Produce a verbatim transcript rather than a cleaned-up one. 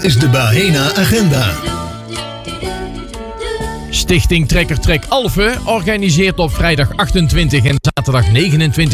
is de Bahena Agenda. Stichting Trekker Trek Alphen organiseert op vrijdag achtentwintig en zaterdag negenentwintig